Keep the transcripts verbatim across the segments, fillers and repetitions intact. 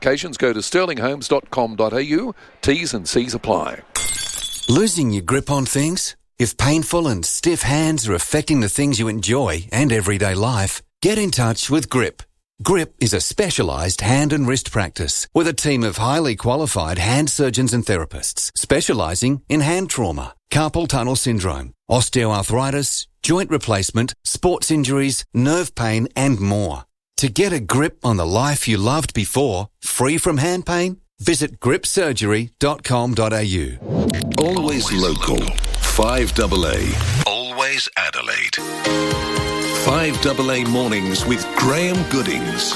Occasions, go to sterling homes dot com dot a u. T's and C's apply. Losing your grip on things? If painful and stiff hands are affecting the things you enjoy and everyday life, get in touch with Grip. Grip is a specialised hand and wrist practice with a team of highly qualified hand surgeons and therapists specialising in hand trauma, carpal tunnel syndrome, osteoarthritis, joint replacement, sports injuries, nerve pain and more. To get a grip on the life you loved before, free from hand pain, visit grip surgery dot com dot a u. Always local. five A A. Always Adelaide. five A A Mornings with Graham Goodings.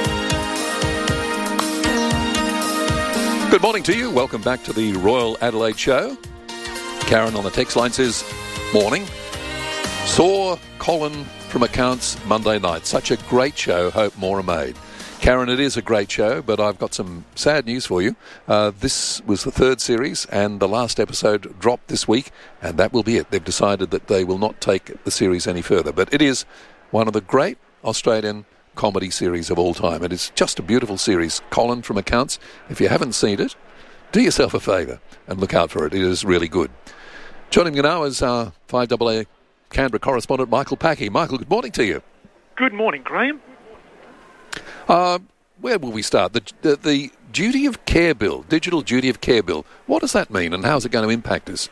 Good morning to you. Welcome back to the Royal Adelaide Show. Karen on the text line says, morning. Saw Colin from Accounts Monday night. Such a great show. Hope more are made. Karen, it is a great show, but I've got some sad news for you. Uh, this was the third series, and the last episode dropped this week, and that will be it. They've decided that they will not take the series any further. But it is one of the great Australian comedy series of all time. It is just a beautiful series. Colin from Accounts. If you haven't seen it, do yourself a favour and look out for it. It is really good. Joining me now is our five A A Canberra correspondent, Michael Packey. Michael, good morning to you. Good morning, Graham. Uh, where will we start? The, the the duty of care bill, digital duty of care bill. What does that mean, and how is it going to impact us?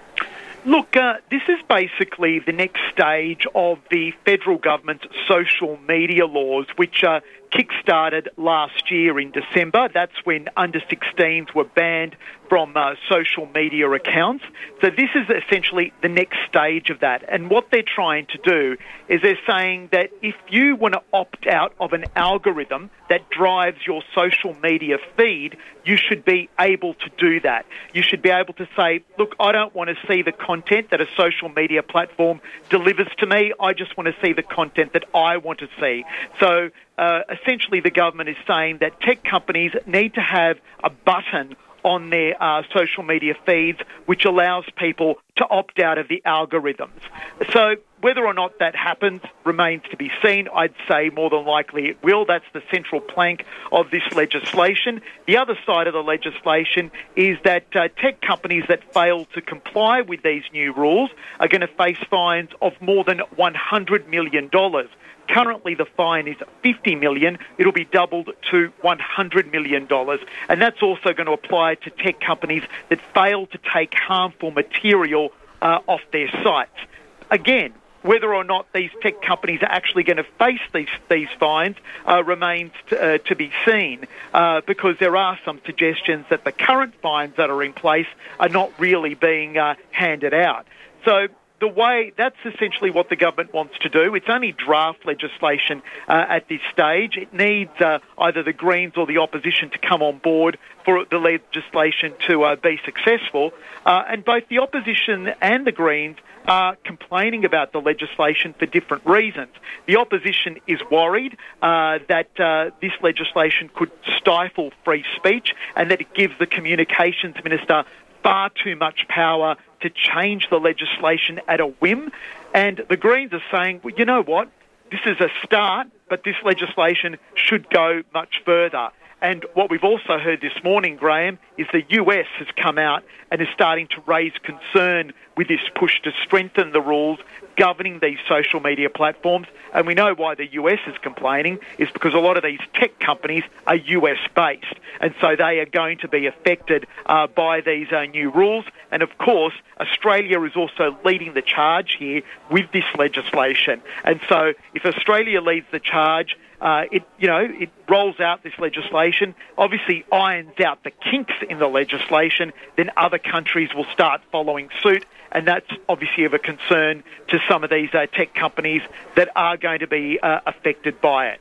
Look, uh, this is basically the next stage of the federal government's social media laws, which uh, kick-started last year in December. That's when under sixteens were banned from uh, social media accounts. So this is essentially the next stage of that. And what they're trying to do is they're saying that if you want to opt out of an algorithm that drives your social media feed, you should be able to do that. You should be able to say, look, I don't want to see the content that a social media platform delivers to me. I just want to see the content that I want to see. So uh, essentially the government is saying that tech companies need to have a button on their uh, social media feeds which allows people to opt out of the algorithms. So whether or not that happens remains to be seen. I'd say more than likely it will. That's the central plank of this legislation. The other side of the legislation is that uh, tech companies that fail to comply with these new rules are going to face fines of more than one hundred million dollars. Currently, the fine is fifty million dollars. It'll be doubled to one hundred million dollars. And that's also going to apply to tech companies that fail to take harmful material uh, off their sites. Again, whether or not these tech companies are actually going to face these these fines uh, remains to, uh, to be seen, uh, because there are some suggestions that the current fines that are in place are not really being uh, handed out. So the way, that's essentially what the government wants to do. It's only draft legislation uh, at this stage. It needs uh, either the Greens or the opposition to come on board for the legislation to uh, be successful. Uh, and both the opposition and the Greens are complaining about the legislation for different reasons. The opposition is worried uh, that uh, this legislation could stifle free speech and that it gives the communications minister far too much power to change the legislation at a whim. And the Greens are saying, well, you know what, this is a start, but this legislation should go much further. And what we've also heard this morning, Graham, is the U S has come out and is starting to raise concern with this push to strengthen the rules governing these social media platforms. And we know why the U S is complaining is because a lot of these tech companies are U S-based. And so they are going to be affected uh, by these uh, new rules. And of course, Australia is also leading the charge here with this legislation. And so if Australia leads the charge, Uh, it, you know, it rolls out this legislation, obviously irons out the kinks in the legislation, then other countries will start following suit, and that's obviously of a concern to some of these uh, tech companies that are going to be uh, affected by it.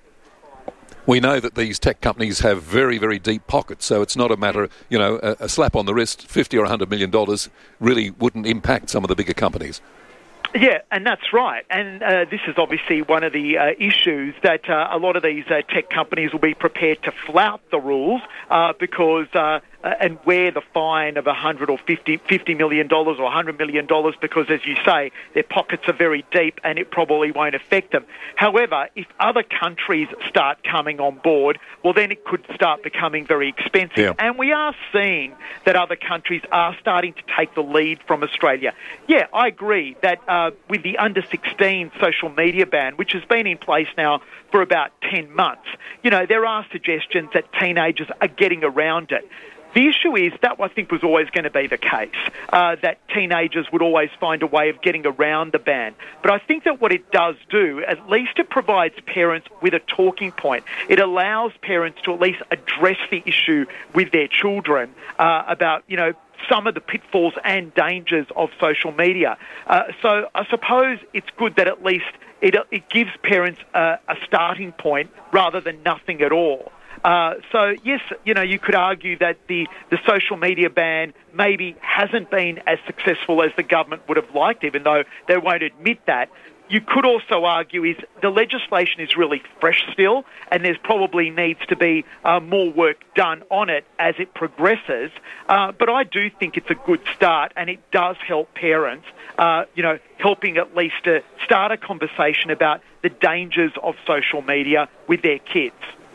We know that these tech companies have very, very deep pockets, so it's not a matter, you know, a, a slap on the wrist, fifty or one hundred million dollars really wouldn't impact some of the bigger companies. Yeah, and that's right. And uh, this is obviously one of the uh, issues that uh, a lot of these uh, tech companies will be prepared to flout the rules uh, because uh, and wear the fine of one hundred or fifty, fifty million dollars or one hundred million dollars because, as you say, their pockets are very deep and it probably won't affect them. However, if other countries start coming on board, well, then it could start becoming very expensive. Yeah. And we are seeing that other countries are starting to take the lead from Australia. Yeah, I agree that uh, with the under sixteen social media ban, which has been in place now for about ten months, you know, there are suggestions that teenagers are getting around it. The issue is that I think was always going to be the case, uh, that teenagers would always find a way of getting around the ban. But I think that what it does do, at least it provides parents with a talking point. It allows parents to at least address the issue with their children uh, about, you know, some of the pitfalls and dangers of social media. Uh, so I suppose it's good that at least it, it gives parents a, a starting point rather than nothing at all. Uh, so, yes, you know, you could argue that the, the social media ban maybe hasn't been as successful as the government would have liked, even though they won't admit that. You could also argue is the legislation is really fresh still, and there's probably needs to be uh, more work done on it as it progresses. Uh, but I do think it's a good start, and it does help parents, uh, you know, helping at least to start a conversation about the dangers of social media with their kids.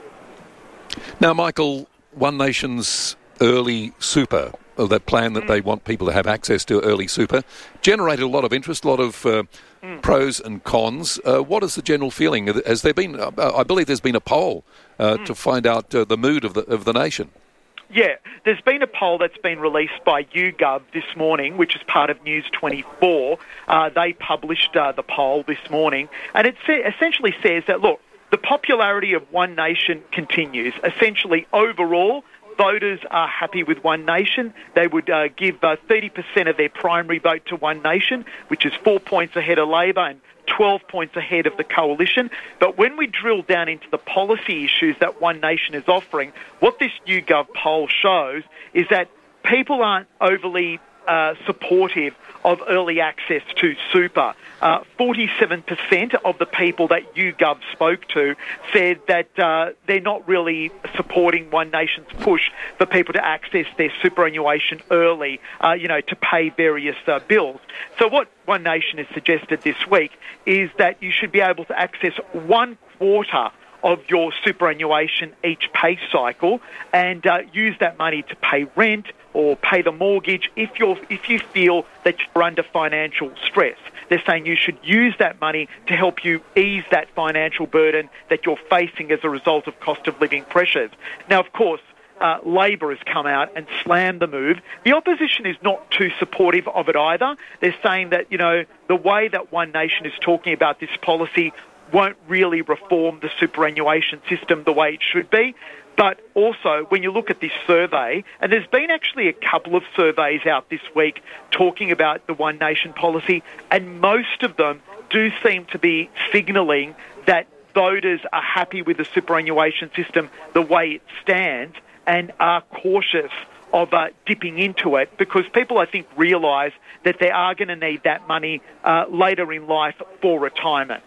Now, Michael, One Nation's early super, or that plan that mm. they want people to have access to early super, generated a lot of interest, a lot of uh, mm. pros and cons. Uh, what is the general feeling? Has there been, uh, I believe there's been a poll uh, mm. to find out uh, the mood of the of the nation. Yeah, there's been a poll that's been released by YouGov this morning, which is part of News twenty-four. Uh, they published uh, the poll this morning, and it sa- essentially says that, look, the popularity of One Nation continues. Essentially, overall, voters are happy with One Nation. They would uh, give uh, thirty percent of their primary vote to One Nation, which is four points ahead of Labor and twelve points ahead of the Coalition. But when we drill down into the policy issues that One Nation is offering, what this YouGov poll shows is that people aren't overly uh, supportive of early access to super. Uh, forty-seven percent of the people that YouGov spoke to said that uh, they're not really supporting One Nation's push for people to access their superannuation early, uh, you know, to pay various uh, bills. So what One Nation has suggested this week is that you should be able to access one quarter of your superannuation each pay cycle and uh, use that money to pay rent or pay the mortgage if you're if you feel that you're under financial stress. They're saying you should use that money to help you ease that financial burden that you're facing as a result of cost of living pressures. Now, of course, uh, Labor has come out and slammed the move. The opposition is not too supportive of it either. They're saying that, you know, the way that One Nation is talking about this policy won't really reform the superannuation system the way it should be. But also, when you look at this survey, and there's been actually a couple of surveys out this week talking about the One Nation policy, and most of them do seem to be signalling that voters are happy with the superannuation system the way it stands and are cautious of uh, dipping into it because people, I think, realise that they are going to need that money uh, later in life for retirement.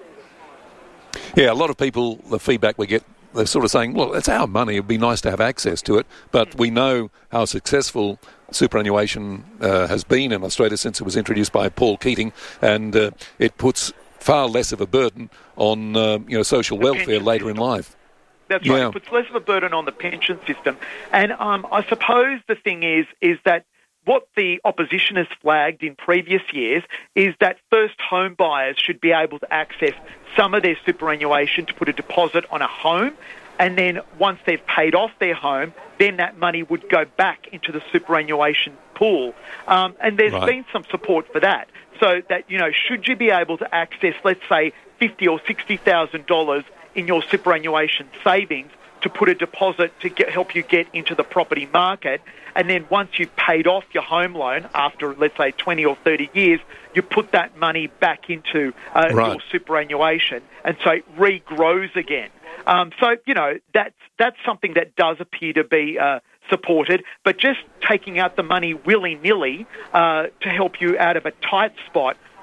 Yeah, a lot of people, the feedback we get, they're sort of saying, well, it's our money, it'd be nice to have access to it, but we know how successful superannuation uh, has been in Australia since it was introduced by Paul Keating, and uh, it puts far less of a burden on uh, you know social the welfare later system. in life. That's yeah. right, it puts less of a burden on the pension system. And um, I suppose the thing is, is that what the opposition has flagged in previous years is that first home buyers should be able to access some of their superannuation to put a deposit on a home, and then once they've paid off their home, then that money would go back into the superannuation pool. Um, and there's right. been some support for that. So that, you know, should you be able to access, let's say, fifty thousand dollars or sixty thousand dollars in your superannuation savings to put a deposit to get, help you get into the property market, and then once you've paid off your home loan after, let's say, twenty or thirty years, you put that money back into uh, right. your superannuation, and so it regrows again. Um, so, you know, that's, that's something that does appear to be uh, supported, but just taking out the money willy-nilly uh, to help you out of a tight spot,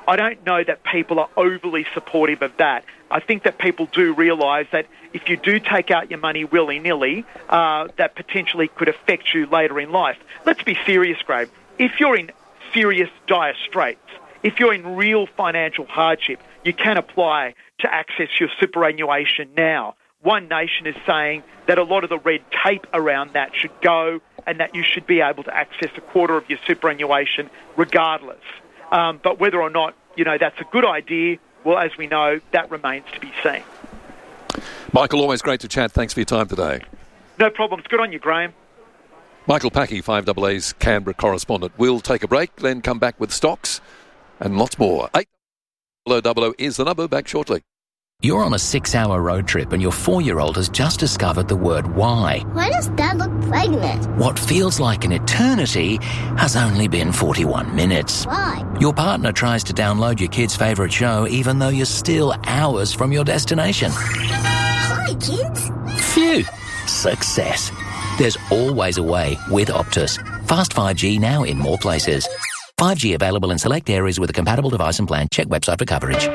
I don't know that people are overly supportive of that. I think that people do realise that if you do take out your money willy-nilly, uh, that potentially could affect you later in life. Let's be serious, Graham. If you're in serious dire straits, if you're in real financial hardship, you can apply to access your superannuation now. One Nation is saying that a lot of the red tape around that should go and that you should be able to access a quarter of your superannuation regardless. Um, but whether or not, you know, that's a good idea, well, as we know, that remains to be seen. Michael, always great to chat. Thanks for your time today. No problems. Good on you, Graham. Michael Packy, five A A's Canberra correspondent. We'll take a break, then come back with stocks and lots more. eight double oh is the number. Back shortly. You're on a six-hour road trip and your four-year-old has just discovered the word why. Why does Dad look pregnant? What feels like an eternity has only been forty-one minutes. Why? Your partner tries to download your kid's favourite show even though you're still hours from your destination. Hi, kids. Phew. Success. There's always a way with Optus. Fast five G now in more places. five G available in select areas with a compatible device and plan. Check website for coverage.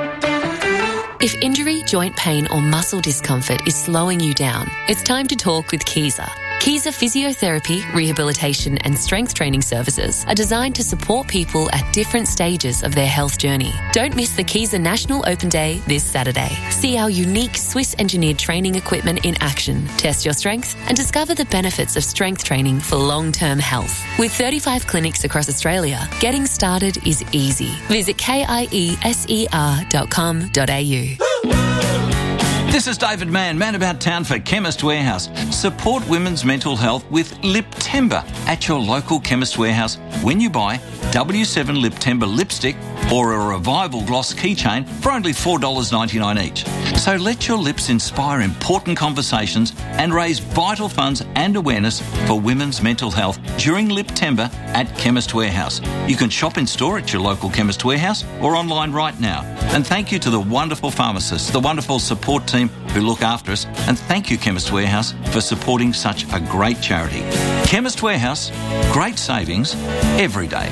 If injury, joint pain or muscle discomfort is slowing you down, it's time to talk with Kaiser. Kaiser Physiotherapy, Rehabilitation and Strength Training Services are designed to support people at different stages of their health journey. Don't miss the Kaiser National Open Day this Saturday. See our unique Swiss-engineered training equipment in action, test your strength and discover the benefits of strength training for long-term health. With thirty-five clinics across Australia, getting started is easy. Visit kieser dot com dot a u. This is David Mann, man about town for Chemist Warehouse. Support women's mental health with Liptember at your local Chemist Warehouse when you buy W seven Liptember lipstick or a Revival Gloss keychain for only four dollars ninety-nine each. So let your lips inspire important conversations and raise vital funds and awareness for women's mental health during Liptember at Chemist Warehouse. You can shop in store at your local Chemist Warehouse or online right now. And thank you to the wonderful pharmacists, the wonderful support team who look after us, and thank you Chemist Warehouse for supporting such a great charity. Chemist Warehouse, great savings every day.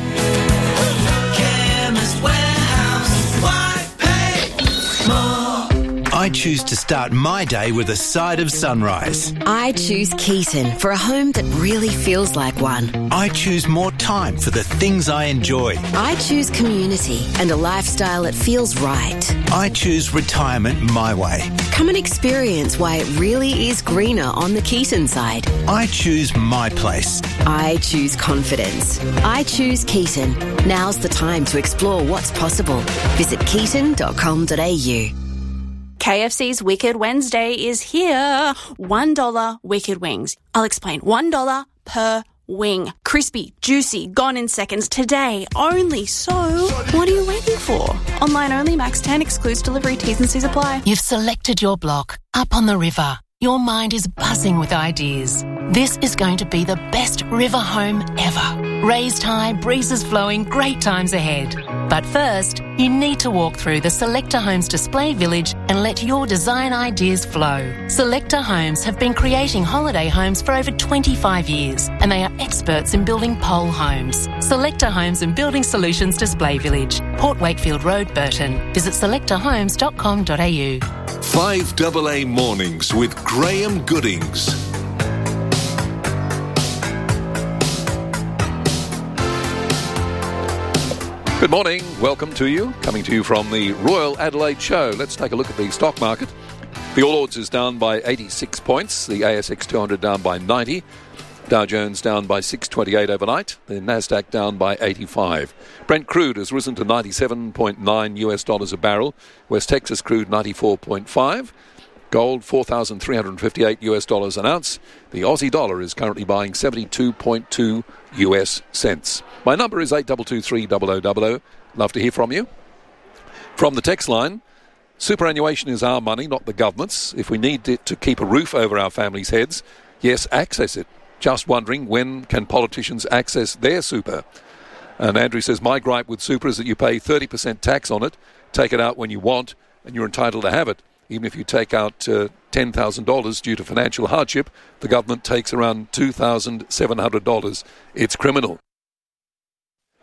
Chemist Warehouse, why pay more? I choose to start my day with a side of sunrise. I choose Keaton for a home that really feels like one. I choose more time for the things I enjoy. I choose community and a lifestyle that feels right. I choose retirement my way. Come and experience why it really is greener on the Keaton side. I choose my place. I choose confidence. I choose Keaton. Now's the time to explore what's possible. Visit keaton dot com dot a u. K F C's Wicked Wednesday is here. one dollar Wicked Wings. I'll explain. one dollar per wing. Crispy, juicy, gone in seconds today only. So, what are you waiting for? Online only, max ten, excludes delivery, T's and C's apply. You've selected your block, up on the river. Your mind is buzzing with ideas. This is going to be the best river home ever. Raised high, breezes flowing, great times ahead. But first, you need to walk through the Selector Homes Display Village and let your design ideas flow. Selector Homes have been creating holiday homes for over twenty-five years, and they are experts in building pole homes. Selector Homes and Building Solutions Display Village, Port Wakefield Road, Burton. Visit selector homes dot com dot a u. five A A Mornings with Graham Goodings. Good morning. Welcome to you. Coming to you from the Royal Adelaide Show. Let's take a look at the stock market. The All Ords is down by eighty-six points. The A S X two hundred down by ninety. Dow Jones down by six twenty-eight overnight. The Nasdaq down by eighty-five. Brent crude has risen to ninety-seven point nine U S dollars a barrel. West Texas crude ninety-four point five. Gold four thousand three hundred fifty-eight U S dollars an ounce. The Aussie dollar is currently buying seventy-two point two U S cents. My number is eight two two three zero zero zero zero. Love to hear from you. From the text line, superannuation is our money, not the government's. If we need it to keep a roof over our families' heads, yes, access it. Just wondering, when can politicians access their super? And Andrew says, my gripe with super is that you pay thirty percent tax on it, take it out when you want, and you're entitled to have it. Even if you take out uh, ten thousand dollars due to financial hardship, the government takes around two thousand seven hundred dollars. It's criminal.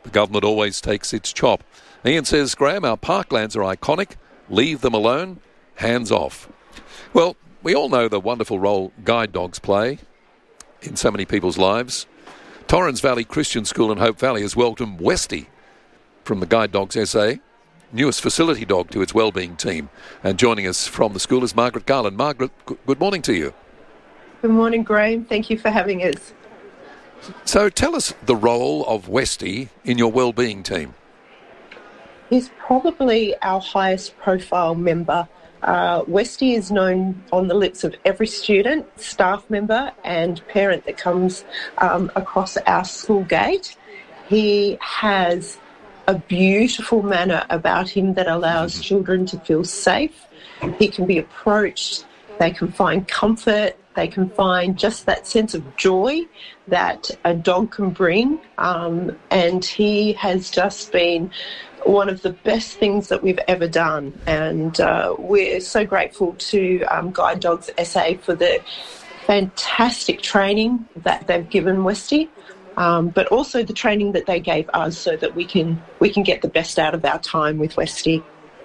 The government always takes its chop. Ian says, Graham, our parklands are iconic. Leave them alone. Hands off. Well, we all know the wonderful role guide dogs play in so many people's lives. Torrens Valley Christian School in Hope Valley has welcomed Westy from the Guide Dogs S A, newest facility dog, to its wellbeing team. And joining us from the school is Margaret Garland. Margaret, good morning to you. Good morning, Graham. Thank you for having us. So tell us the role of Westy in your wellbeing team. He's probably our highest profile member. Uh, Westy is known on the lips of every student, staff member and parent that comes um, across our school gate. He has a beautiful manner about him that allows mm-hmm. children to feel safe. He can be approached. They can find comfort. They can find just that sense of joy that a dog can bring. Um, and he has just been one of the best things that we've ever done. And uh, we're so grateful to um, Guide Dogs S A for the fantastic training that they've given Westy, um, but also the training that they gave us so that we can we can get the best out of our time with Westy.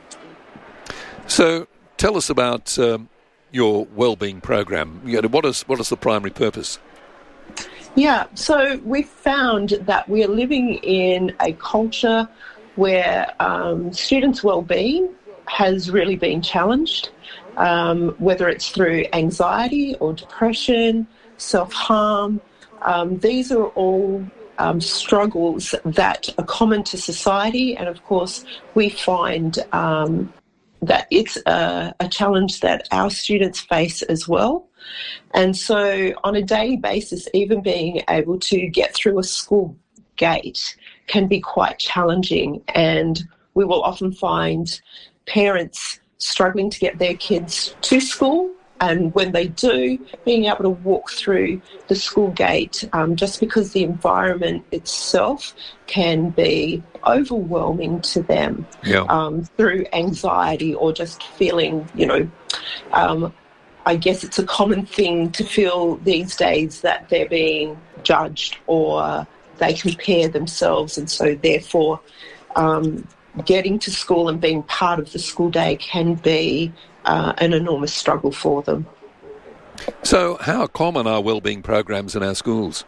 So tell us about um, your wellbeing program. You know, what is what is the primary purpose? Yeah, so we've found that we're living in a culture where um, students' well-being has really been challenged, um, whether it's through anxiety or depression, self-harm. Um, these are all um, struggles that are common to society, and of course we find um, that it's a, a challenge that our students face as well. And so on a daily basis, even being able to get through a school gate can be quite challenging, and we will often find parents struggling to get their kids to school, and when they do, being able to walk through the school gate um, just because the environment itself can be overwhelming to them yeah. um, through anxiety or just feeling, you know, um, I guess it's a common thing to feel these days that they're being judged or they compare themselves, and so therefore um, getting to school and being part of the school day can be uh, an enormous struggle for them. So how common are wellbeing programs in our schools?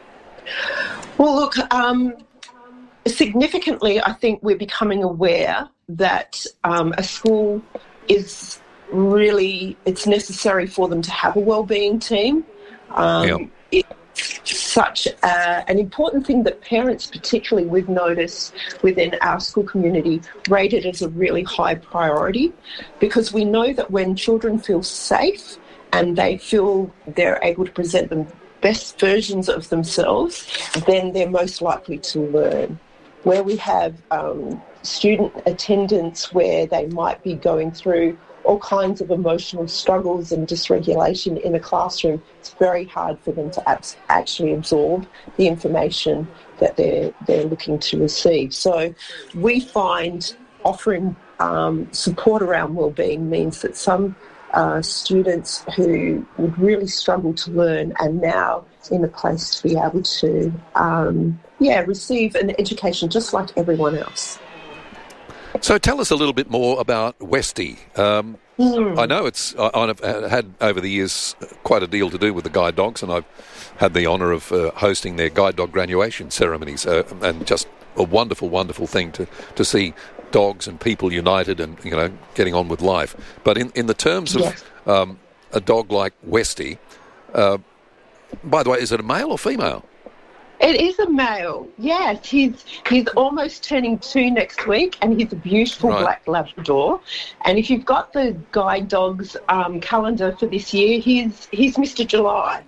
Well, look, um, significantly I think we're becoming aware that um, a school is really, it's necessary for them to have a wellbeing team. Um, yeah. it, such a, an important thing that parents, particularly we've noticed within our school community, rate it as a really high priority, because we know that when children feel safe and they feel they're able to present the best versions of themselves, then they're most likely to learn. Where we have um, student attendance where they might be going through all kinds of emotional struggles and dysregulation in a classroom, it's very hard for them to abs- actually absorb the information that they're, they're looking to receive. So we find offering um, support around wellbeing means that some uh, students who would really struggle to learn are now in a place to be able to um, yeah, receive an education just like everyone else. So tell us a little bit more about Westy. Um, mm. I know it's I, I've had over the years quite a deal to do with the guide dogs, and I've had the honour of uh, hosting their guide dog graduation ceremonies, uh, and just a wonderful, wonderful thing to, to see dogs and people united and, you know, getting on with life. But in, in the terms of yes. um, a dog like Westy, uh, by the way, is it a male or female? It is a male, yes. He's he's almost turning two next week, and he's a beautiful right. black Labrador. And if you've got the Guide Dogs um, calendar for this year, he's he's Mister July.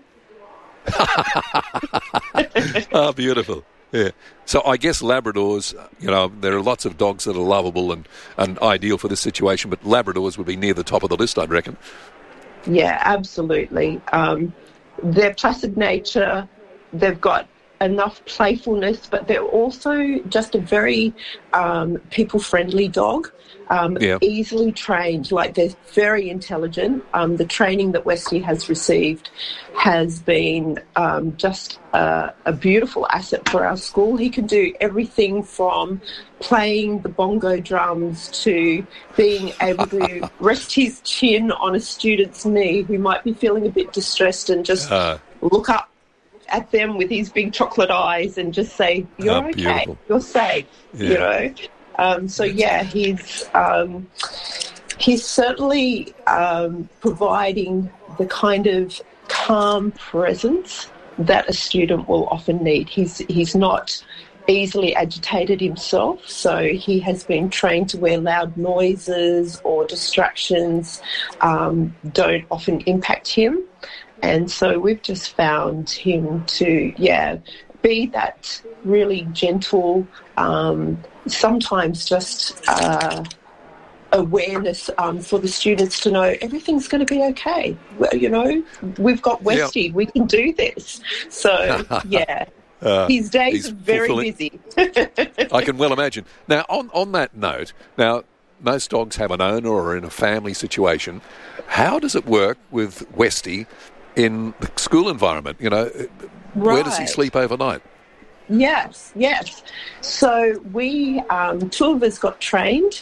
Oh, beautiful. Yeah. So I guess Labradors, you know, there are lots of dogs that are lovable and, and ideal for this situation, but Labradors would be near the top of the list, I'd reckon. Yeah, absolutely. Um, their placid nature, they've got enough playfulness, but they're also just a very um, people-friendly dog. Um, yeah. Easily trained, like they're very intelligent. Um, the training that Westy has received has been um, just a, a beautiful asset for our school. He can do everything from playing the bongo drums to being able to rest his chin on a student's knee who might be feeling a bit distressed and just uh. look up at them with his big chocolate eyes and just say, you're oh, okay, beautiful. You're safe, yeah. you know. Um, so, yeah, he's um, he's certainly um, providing the kind of calm presence that a student will often need. He's he's not easily agitated himself, so he has been trained to where loud noises or distractions um, don't often impact him. And so we've just found him to, yeah, be that really gentle, um, sometimes just uh, awareness um, for the students to know everything's going to be okay. Well, you know, we've got Westy, yep. we can do this. So, yeah, uh, his days are very busy. I can well imagine. Now, on, on that note, now, most dogs have an owner or in a family situation. How does it work with Westy in the school environment? You know, right. Where does he sleep overnight? Yes, yes. So we, um, two of us got trained.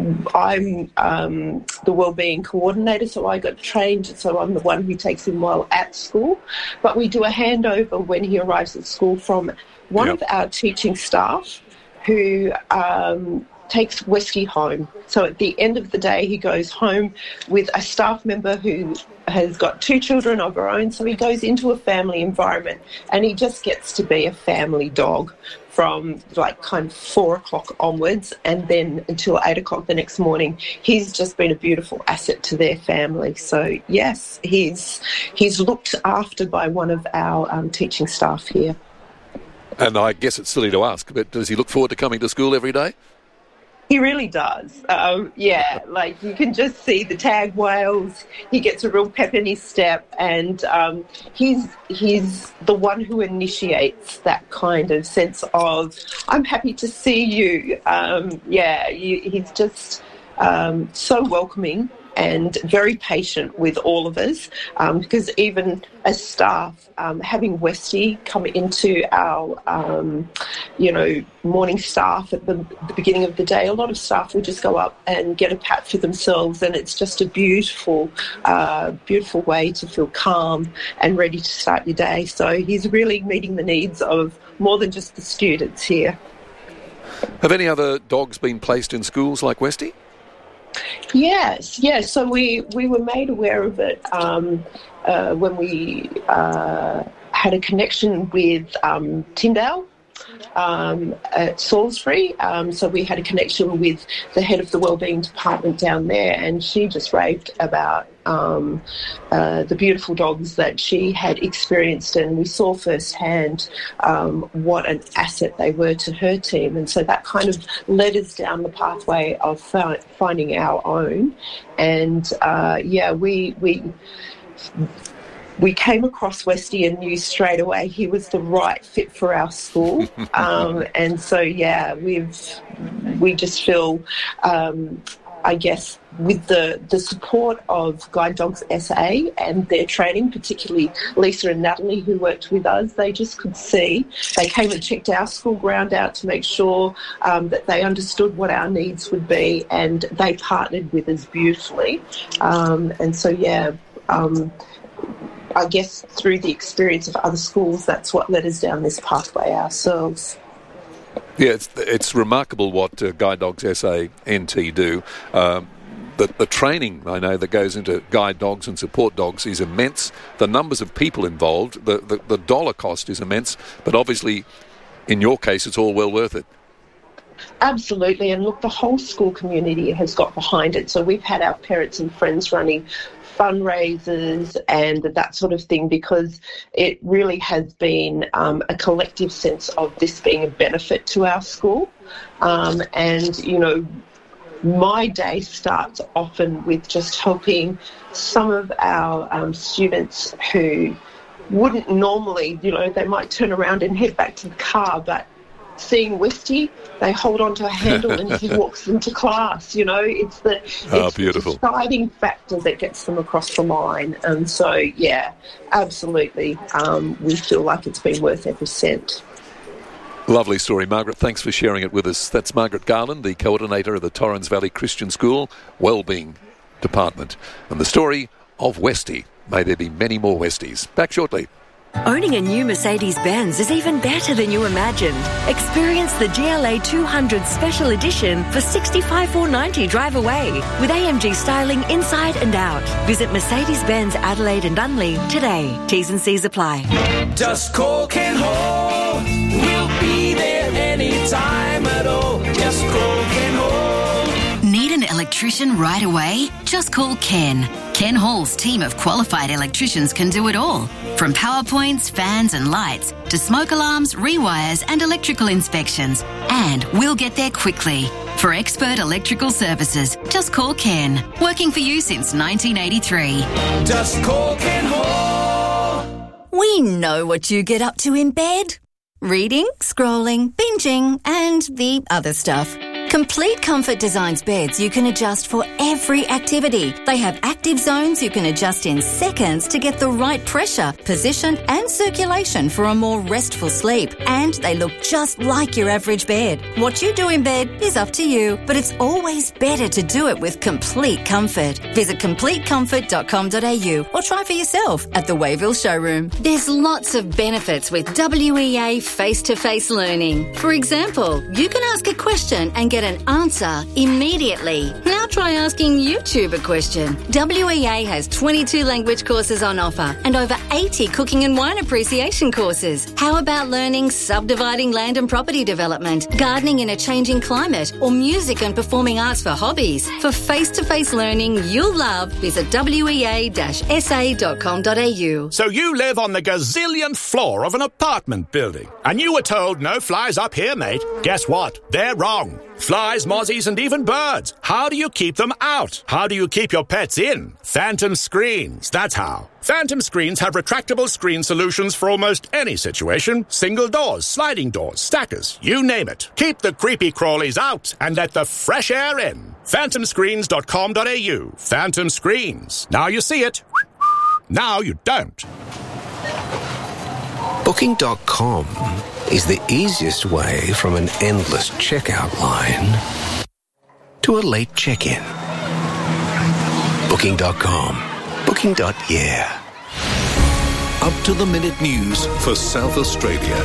I'm um, the wellbeing coordinator, so I got trained, so I'm the one who takes him while at school. But we do a handover when he arrives at school from one yep. of our teaching staff who um, takes Westy home. So at the end of the day, he goes home with a staff member who has got two children of her own, so he goes into a family environment and he just gets to be a family dog from like kind of four o'clock onwards, and then until eight o'clock the next morning. He's just been a beautiful asset to their family. So yes, he's he's looked after by one of our um, teaching staff here. And I guess it's silly to ask, but does he look forward to coming to school every day? He really does. Um, yeah, like you can just see the tag wails. He gets a real pep in his step, and um, he's he's the one who initiates that kind of sense of, I'm happy to see you. Um, yeah, you, he's just um, so welcoming and very patient with all of us, um, because even as staff, um, having Westy come into our, um, you know, morning staff at the, the beginning of the day, a lot of staff will just go up and get a pat for themselves, and it's just a beautiful, uh, beautiful way to feel calm and ready to start your day. So he's really meeting the needs of more than just the students here. Have any other dogs been placed in schools like Westy? Yes, yes. So we, we were made aware of it um, uh, when we uh, had a connection with um, Tyndale um, at Salisbury. Um, so we had a connection with the head of the wellbeing department down there, and she just raved about um, uh, the beautiful dogs that she had experienced, and we saw firsthand um, what an asset they were to her team. And so that kind of led us down the pathway of fi- finding our own. And uh, yeah, we we. We came across Westy and knew straight away he was the right fit for our school. um, and so, yeah, we've we just feel, um, I guess, with the, the support of Guide Dogs S A and their training, particularly Lisa and Natalie who worked with us, they just could see. They came and checked our school ground out to make sure um, that they understood what our needs would be, and they partnered with us beautifully. Um, and so, yeah, um, I guess through the experience of other schools, that's what led us down this pathway ourselves. Yeah, it's, it's remarkable what uh, Guide Dogs S A N T do. Um, the, the training, I know, that goes into guide dogs and support dogs is immense. The numbers of people involved, the, the, the dollar cost is immense, but obviously, in your case, it's all well worth it. Absolutely, and look, the whole school community has got behind it. So we've had our parents and friends running fundraisers and that sort of thing, because it really has been um, a collective sense of this being a benefit to our school. Um, and, you know, my day starts often with just helping some of our um, students who wouldn't normally, you know, they might turn around and head back to the car, but seeing Westy, they hold onto a handle and he walks them to class. You know, it's the, it's oh, beautiful. the deciding factor that gets them across the line. And so, yeah, absolutely, um, we feel like it's been worth every cent. Lovely story, Margaret. Thanks for sharing it with us. That's Margaret Garland, the coordinator of the Torrens Valley Christian School Wellbeing Department. And the story of Westy. May there be many more Westies. Back shortly. Owning a new Mercedes-Benz is even better than you imagined. Experience the G L A two hundred Special Edition for sixty-five thousand four hundred ninety dollars drive away with A M G styling inside and out. Visit Mercedes-Benz Adelaide and Dunley today. T's and C's apply. Just call Ken Hall. We'll be there anytime at all. Just call Ken Hall. Need an electrician right away? Just call Ken. Ken Hall's team of qualified electricians can do it all. From power points, fans and lights, to smoke alarms, rewires and electrical inspections. And we'll get there quickly. For expert electrical services, just call Ken. Working for you since nineteen eighty-three. Just call Ken Hall. We know what you get up to in bed. Reading, scrolling, binging and the other stuff. Complete Comfort designs beds you can adjust for every activity. They have active zones you can adjust in seconds to get the right pressure, position and circulation for a more restful sleep. And they look just like your average bed. What you do in bed is up to you, but it's always better to do it with Complete Comfort. Visit complete comfort dot com dot a u or try for yourself at the Wayville showroom. There's lots of benefits with W E A face-to-face learning. For example, you can ask a question and get an answer immediately. Now try asking YouTube a question. W E A has twenty-two language courses on offer and over eighty cooking and wine appreciation courses. How about learning subdividing land and property development, gardening in a changing climate, or music and performing arts for hobbies? For face-to-face learning you'll love, visit w e a dash s a dot com dot a u. So you live on the gazillionth floor of an apartment building, and you were told no flies up here, mate. Guess what? They're wrong. Flies, mozzies and even birds. How do you keep them out? How do you keep your pets in? Phantom Screens, that's how. Phantom Screens have retractable screen solutions for almost any situation. Single doors, sliding doors, stackers, you name it. Keep the creepy crawlies out and let the fresh air in. phantom screens dot com dot a u. Phantom Screens. Now you see it. Now you don't. Booking dot com is the easiest way from an endless checkout line to a late check-in. Booking dot com. Booking. Yeah. Up to the minute news for South Australia.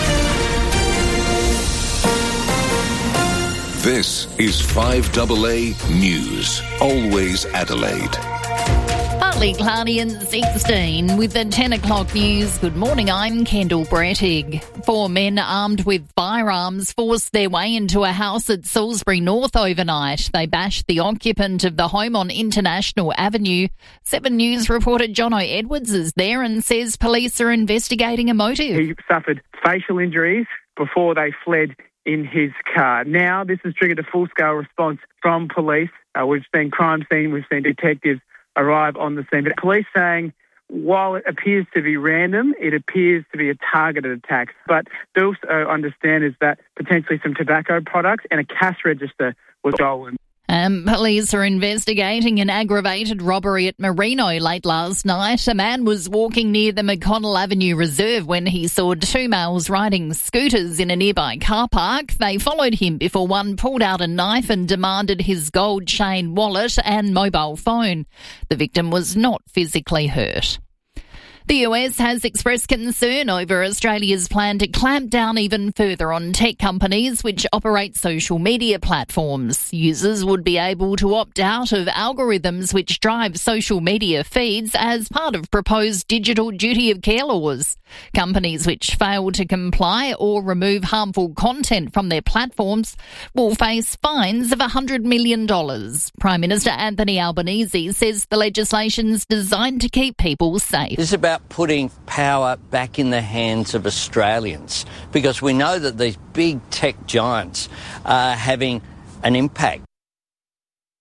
This is five A A News. Always Adelaide. Partly cloudy and sixteen with the ten o'clock news. Good morning, I'm Kendall Brettig. Four men armed with firearms forced their way into a house at Salisbury North overnight. They bashed the occupant of the home on International Avenue. Seven News reporter Jono Edwards is there and says police are investigating a motive. He suffered facial injuries before they fled in his car. Now this has triggered a full-scale response from police. Uh, we've seen crime scene, we've seen detectives arrive on the scene. But police saying, while it appears to be random, it appears to be a targeted attack. But they also understand is that potentially some tobacco products and a cash register was stolen. Um, police are investigating an aggravated robbery at Merino late last night. A man was walking near the McConnell Avenue Reserve when he saw two males riding scooters in a nearby car park. They followed him before one pulled out a knife and demanded his gold chain, wallet and mobile phone. The victim was not physically hurt. The U S has expressed concern over Australia's plan to clamp down even further on tech companies which operate social media platforms. Users would be able to opt out of algorithms which drive social media feeds as part of proposed digital duty of care laws. Companies which fail to comply or remove harmful content from their platforms will face fines of one hundred million dollars. Prime Minister Anthony Albanese says the legislation's designed to keep people safe. This is about putting power back in the hands of Australians, because we know that these big tech giants are having an impact.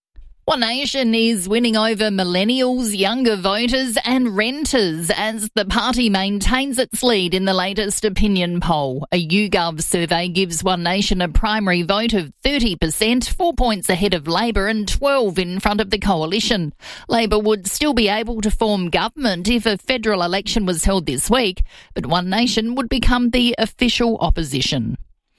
One Nation is winning over millennials, younger voters and renters as the party maintains its lead in the latest opinion poll. A YouGov survey gives One Nation a primary vote of thirty percent, four points ahead of Labor and twelve in front of the coalition. Labor would still be able to form government if a federal election was held this week, but One Nation would become the official opposition.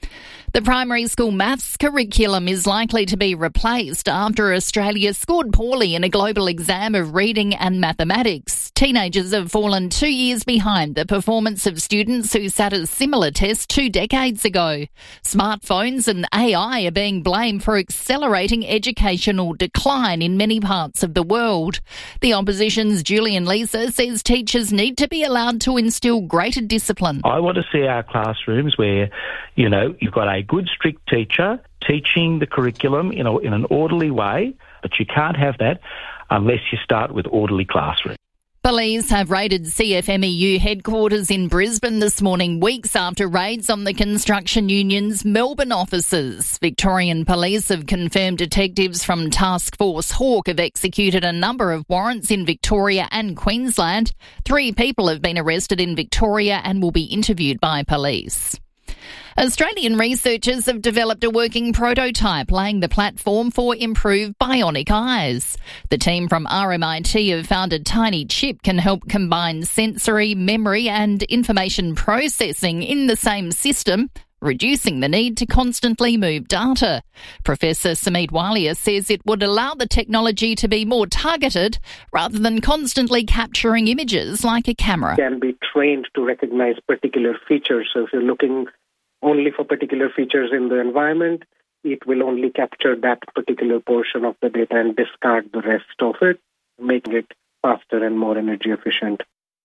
The primary school maths curriculum is likely to be replaced after Australia scored poorly in a global exam of reading and mathematics. Teenagers have fallen two years behind the performance of students who sat a similar test two decades ago. Smartphones and A I are being blamed for accelerating educational decline in many parts of the world. The opposition's Julian Leeser says teachers need to be allowed to instill greater discipline. I want to see our classrooms where, you know, you've got a good, strict teacher teaching the curriculum in, a, in an orderly way, but you can't have that unless you start with orderly classrooms. Police have raided C F M E U headquarters in Brisbane this morning, weeks after raids on the construction union's Melbourne offices. Victorian Police have confirmed detectives from Task Force Hawk have executed a number of warrants in Victoria and Queensland. Three people have been arrested in Victoria and will be interviewed by police. Australian researchers have developed a working prototype laying the platform for improved bionic eyes. The team from R M I T have found a tiny chip can help combine sensory, memory and information processing in the same system, reducing the need to constantly move data. Professor Samit Walia says it would allow the technology to be more targeted rather than constantly capturing images like a camera. Can be trained to recognize particular features. So if you're looking only for particular features in the environment, it will only capture that particular portion of the data and discard the rest of it, making it faster and more energy efficient.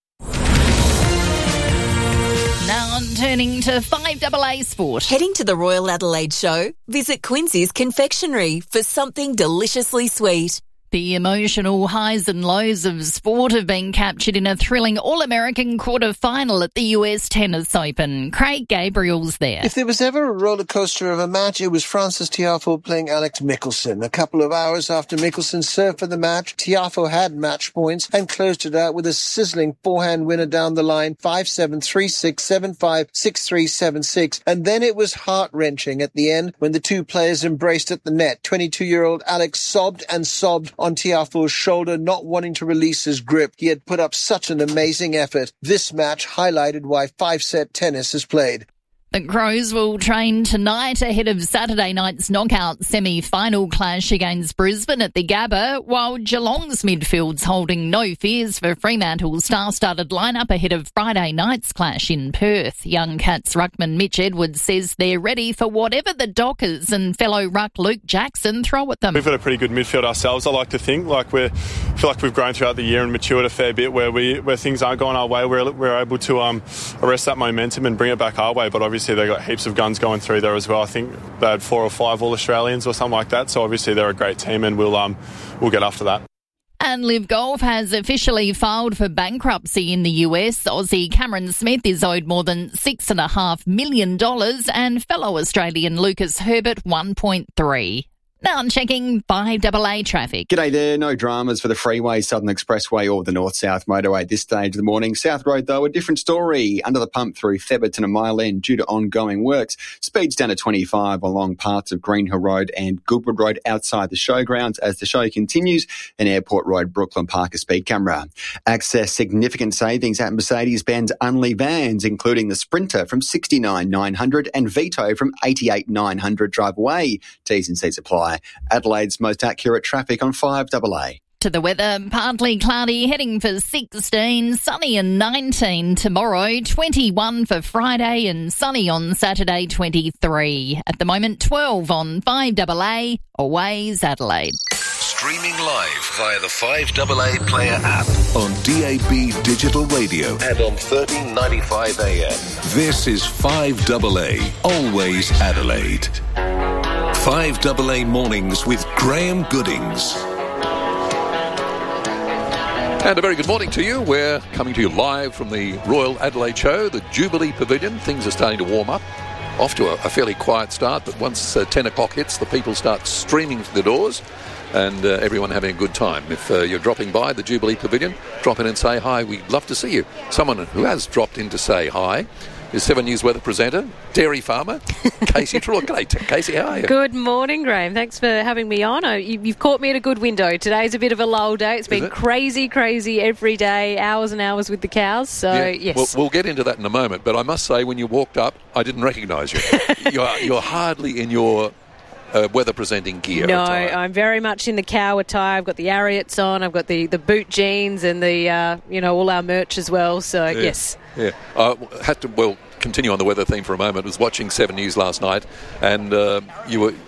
Now turning to five A A Sport. Heading to the Royal Adelaide Show? Visit Quincy's Confectionery for something deliciously sweet. The emotional highs and lows of sport have been captured in a thrilling All-American quarter-final at the U S Tennis Open. Craig Gabriel's there. If there was ever a roller coaster of a match, it was Frances Tiafoe playing Alex Michelsen. A couple of hours after Michelsen served for the match, Tiafoe had match points and closed it out with a sizzling forehand winner down the line, five seven, three six, seven five, six three, seven six. And then it was heart-wrenching at the end when the two players embraced at the net. twenty-two-year-old Alex sobbed and sobbed on Tiafoe's shoulder, not wanting to release his grip. He had put up such an amazing effort. This match highlighted why five-set tennis is played. The Crows will train tonight ahead of Saturday night's knockout semi-final clash against Brisbane at the Gabba, while Geelong's midfield's holding no fears for Fremantle's star-studded lineup ahead of Friday night's clash in Perth. Young Cats ruckman Mitch Edwards says they're ready for whatever the Dockers and fellow ruck Luke Jackson throw at them. We've got a pretty good midfield ourselves, I like to think. Like we're, I feel like we've grown throughout the year and matured a fair bit where we where things aren't going our way. We're, we're able to um, arrest that momentum and bring it back our way, but obviously they've got heaps of guns going through there as well. I think they had four or five All-Australians or something like that, so obviously they're a great team and we'll um we'll get after that. And Liv Golf has officially filed for bankruptcy in the U S. Aussie Cameron Smith is owed more than six point five million dollars and fellow Australian Lucas Herbert one point three. Now I'm checking five A A traffic. G'day there. No dramas for the freeway, Southern Expressway or the North-South Motorway at this stage of the morning. South Road, though, a different story. Under the pump through Theberton and Mile End due to ongoing works. Speeds down to twenty-five along parts of Green Hill Road and Goodwood Road outside the showgrounds as the show continues. And Airport Road, Brooklyn Park, a speed camera. Access significant savings at Mercedes-Benz Unley vans, including the Sprinter from sixty-nine nine hundred and Vito from eighty-eight nine hundred. Drive away. T's and C's apply. Adelaide's most accurate traffic on five A A. To the weather, partly cloudy, heading for sixteen, sunny and nineteen tomorrow, twenty-one for Friday and sunny on Saturday, twenty-three. At the moment, twelve on five A A, Always Adelaide. Streaming live via the five A A Player app on D A B Digital Radio and on thirteen ninety-five A M. This is five A A, Always Adelaide. five A A Mornings with Graham Goodings. And a very good morning to you. We're coming to you live from the Royal Adelaide Show, the Jubilee Pavilion. Things are starting to warm up. Off to a, a fairly quiet start, but once uh, ten o'clock hits, the people start streaming to the doors. and uh, everyone having a good time. If uh, you're dropping by the Jubilee Pavilion, drop in and say hi. We'd love to see you. Someone who has dropped in to say hi is Seven News weather presenter, dairy farmer, Casey Trull. G'day, Casey, how are you? Good morning, Graham. Thanks for having me on. Oh, you, you've caught me at a good window. Today's a bit of a lull day. It's been it? crazy, crazy every day, hours and hours with the cows. So, yeah. yes. Well, we'll get into that in a moment, but I must say, when you walked up, I didn't recognise you. you're, you're hardly in your uh, weather presenting gear. No, attire. I'm very much in the cow attire. I've got the Ariats on. I've got the, the boot jeans and the, uh, you know, all our merch as well. So, yeah. yes. Yeah. I had to, well, continue on the weather theme for a moment. I was watching Seven News last night, and uh, you were...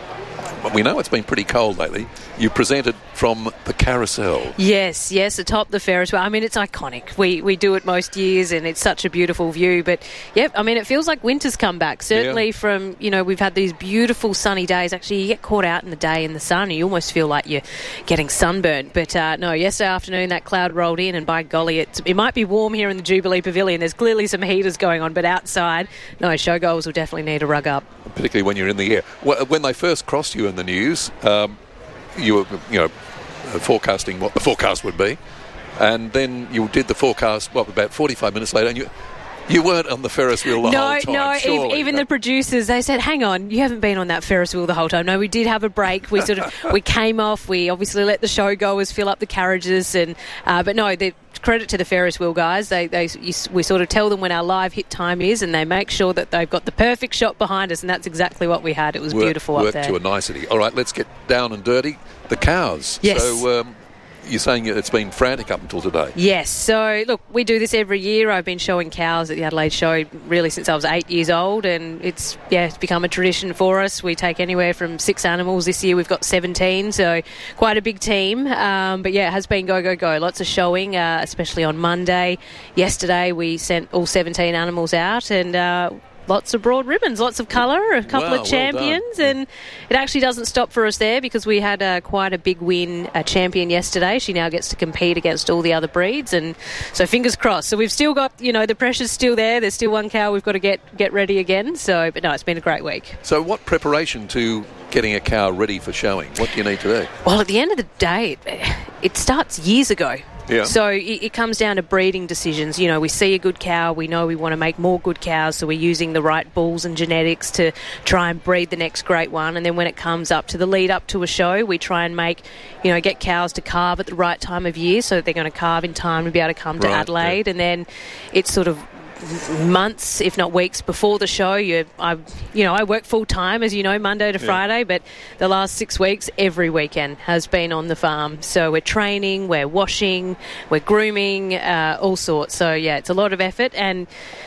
We know it's been pretty cold lately. You presented from the carousel. Yes, yes, atop the Ferris wheel. I mean, it's iconic. We we do it most years, and it's such a beautiful view. But, yeah, I mean, it feels like winter's come back. Certainly yeah. from, you know, we've had these beautiful sunny days. Actually, you get caught out in the day in the sun, and you almost feel like you're getting sunburned. But, uh, no, yesterday afternoon, that cloud rolled in, and by golly, it, it might be warm here in the Jubilee Pavilion. There's clearly some heaters going on, but outside, no, showgoers will definitely need a rug up. Particularly when you're in the air. When they first crossed you in the news, um, you were, you know, forecasting what the forecast would be, and then you did the forecast, what, about forty-five minutes later, and you you weren't on the Ferris wheel the no, whole time. No, surely, no, even no. the producers, they said, hang on, you haven't been on that Ferris wheel the whole time. No, we did have a break. We sort of, we came off, we obviously let the show goers fill up the carriages, and uh, but no, the credit to the Ferris wheel guys. They, they, you, we sort of tell them when our live hit time is, and they make sure that they've got the perfect shot behind us, and that's exactly what we had. It was work, beautiful work up there. to a nicety. All right, let's get down and dirty. The cows. Yes. So um, you're saying it's been frantic up until today. Yes. So, look, we do this every year. I've been showing cows at the Adelaide Show really since I was eight years old, and it's, yeah, it's become a tradition for us. We take anywhere from six animals. This year we've got seventeen, so quite a big team. Um, but, yeah, it has been go, go, go. Lots of showing, uh, especially on Monday. Yesterday we sent all seventeen animals out, and... Uh, lots of broad ribbons, lots of colour, a couple wow, of champions, well and it actually doesn't stop for us there because we had uh, quite a big win, a champion yesterday. She now gets to compete against all the other breeds, and so fingers crossed. So we've still got, you know, the pressure's still there. There's still one cow we've got to get, get ready again. So, but no, it's been a great week. So what preparation to getting a cow ready for showing? What do you need to do? Well, at the end of the day, it, it starts years ago. Yeah. So it, it comes down to breeding decisions. You know, we see a good cow, we know we want to make more good cows, so we're using the right bulls and genetics to try and breed the next great one. And then when it comes up to the lead up to a show, we try and make, you know, get cows to calve at the right time of year so that they're going to calve in time to be able to come to right, Adelaide. Yeah. And then it's sort of months, if not weeks, before the show. You, I, you know, I work full time, as you know, Monday to yeah. Friday, but the last six weeks, every weekend has been on the farm. So we're training, we're washing, we're grooming, uh, all sorts. So yeah, it's a lot of effort, and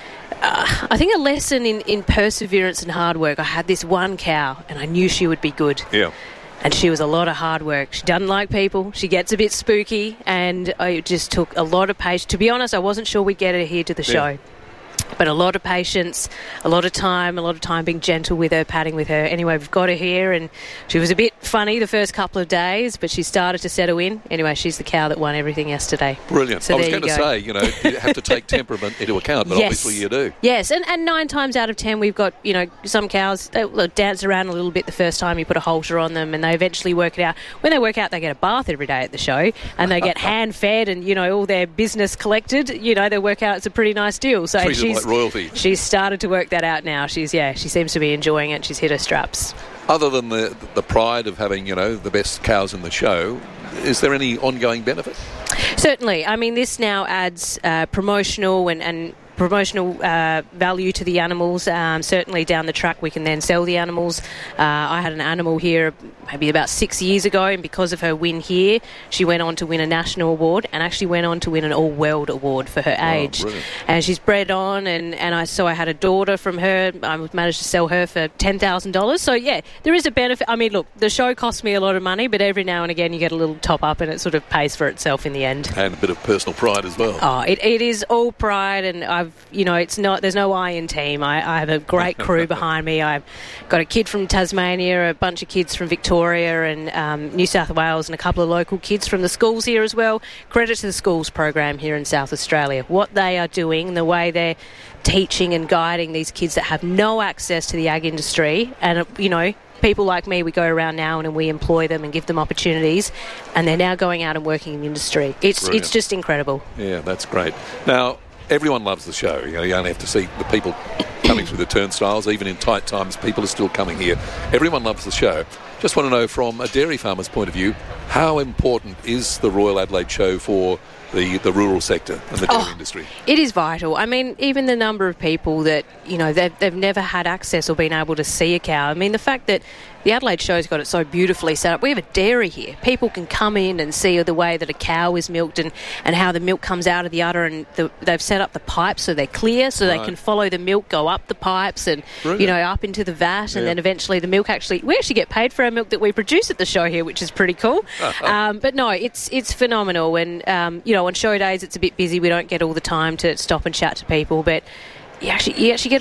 uh, I think a lesson in, in perseverance and hard work. I had this one cow, and I knew she would be good. Yeah. And she was a lot of hard work. She doesn't like people. She gets a bit spooky, and it just took a lot of patience. To be honest, I wasn't sure we'd get her here to the yeah. show. But a lot of patience, a lot of time, a lot of time being gentle with her, patting with her. Anyway, we've got her here, and she was a bit funny the first couple of days, but she started to settle in. Anyway, she's the cow that won everything yesterday. Brilliant. So I was there going you to go. say, you know, you have to take temperament into account, but Yes. obviously you do. Yes, and, and nine times out of ten, we've got, you know, some cows, they will dance around a little bit the first time you put a halter on them, and they eventually work it out. When they work out, they get a bath every day at the show, and they get hand-fed and, you know, all their business collected. You know, they work out it's a pretty nice deal. So Treated she's, like royalty. She's started to work that out now. She's, yeah, she seems to be enjoying it. She's hit her straps. Other than the the pride of having, you know, the best cows in the show, is there any ongoing benefit? Certainly. I mean, this now adds uh, promotional and, and promotional uh, value to the animals. Um, certainly down the track we can then sell the animals. Uh, I had an animal here maybe about six years ago, and because of her win here, she went on to win a national award and actually went on to win an all-world award for her age. Brilliant. And she's bred on, and, and I so I had a daughter from her. I managed to sell her for ten thousand dollars. So, yeah, there is a benefit. I mean, look, the show cost me a lot of money, but every now and again you get a little top-up, and it sort of pays for itself in the end. And a bit of personal pride as well. Oh, it, it is all pride, and I've, you know, it's not, there's no I in team. I, I have a great crew behind me. I've got a kid from Tasmania, a bunch of kids from Victoria and um, New South Wales, and a couple of local kids from the schools here as well. Credit to the schools program here in South Australia. What they are doing, the way they're teaching and guiding these kids that have no access to the ag industry, and, you know, people like me, we go around now and we employ them and give them opportunities, and they're now going out and working in the industry. It's Brilliant. It's just incredible. Yeah, that's great. Now, everyone loves the show. You know, you only have to see the people coming through the turnstiles. Even in tight times, people are still coming here. Everyone loves the show. Just want to know, from a dairy farmer's point of view, how important is the Royal Adelaide Show for the, the rural sector and the dairy oh, industry? It is vital. I mean, even the number of people that, you know, they've, they've never had access or been able to see a cow. I mean, the fact that the Adelaide Show's got it so beautifully set up. We have a dairy here. People can come in and see the way that a cow is milked and, and how the milk comes out of the udder, and the, they've set up the pipes so they're clear, so Right. they can follow the milk, go up the pipes and, Brilliant. you know, up into the vat, and Yeah. then eventually the milk actually... We actually get paid for our milk that we produce at the show here, which is pretty cool. um, but no, it's it's phenomenal. And, um, you know, on show days it's a bit busy. We don't get all the time to stop and chat to people, but you actually, you actually get